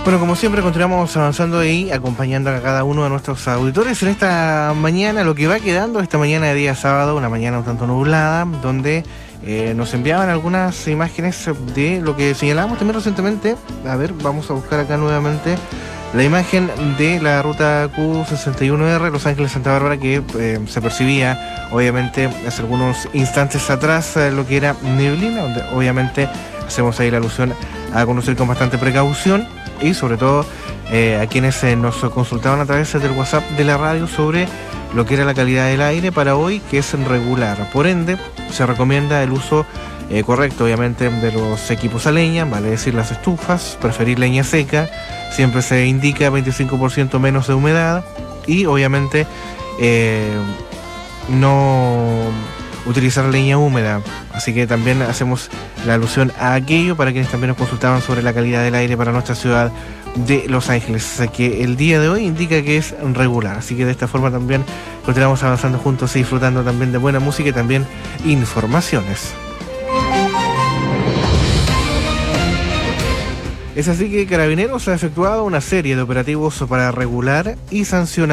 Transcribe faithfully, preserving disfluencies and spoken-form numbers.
Bueno, como siempre, continuamos avanzando y acompañando a cada uno de nuestros auditores en esta mañana, lo que va quedando esta mañana de día sábado, una mañana un tanto nublada, donde eh, nos enviaban algunas imágenes de lo que señalábamos también recientemente. A ver, vamos a buscar acá nuevamente la imagen de la ruta Q sesenta y uno R Los Ángeles-Santa Bárbara, que eh, se percibía, obviamente, hace algunos instantes atrás, eh, lo que era neblina, donde obviamente hacemos ahí la alusión a conducir con bastante precaución. Y sobre todo eh, a quienes eh, nos consultaban a través del WhatsApp de la radio sobre lo que era la calidad del aire para hoy, que es regular. Por ende, se recomienda el uso eh, correcto, obviamente, de los equipos a leña, vale decir las estufas, preferir leña seca, siempre se indica veinticinco por ciento menos de humedad y obviamente eh, no utilizar leña húmeda. Así que también hacemos la alusión a aquello para quienes también nos consultaban sobre la calidad del aire para nuestra ciudad de Los Ángeles, que el día de hoy indica que es regular. Así que de esta forma también continuamos avanzando juntos y disfrutando también de buena música y también informaciones. Es así que Carabineros ha efectuado una serie de operativos para regular y sancionar